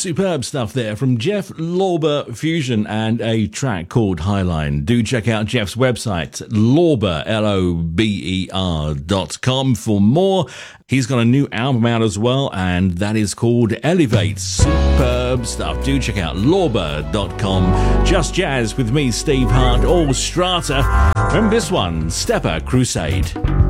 Superb stuff there from Jeff Lorber Fusion and a track called Highline. Do check out Jeff's website, Lorber, LOBER.com for more. He's got a new album out as well, and that is called Elevate. Superb stuff. Do check out Lorber.com. Just Jazz with me, Steve Hart, all Strata. Remember this one, Stepper Crusade.